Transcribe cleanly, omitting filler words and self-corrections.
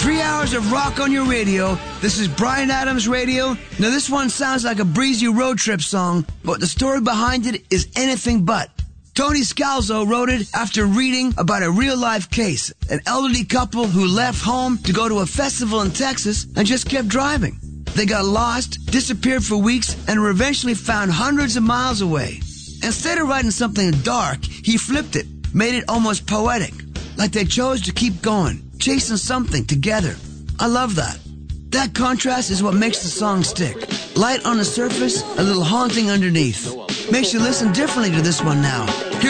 3 hours of rock on your radio. This is Bryan Adams Radio. Now this one sounds like a breezy road trip song, but the story behind it is anything but. Tony Scalzo wrote it after reading about a real-life case. An elderly couple who left home to go to a festival in Texas and just kept driving. They got lost, disappeared for weeks, and were eventually found hundreds of miles away. Instead of writing something dark, he flipped it, made it almost poetic. Like they chose to keep going, chasing something together. I love that. That contrast is what makes the song stick. Light on the surface, a little haunting underneath. Makes you listen differently to this one now.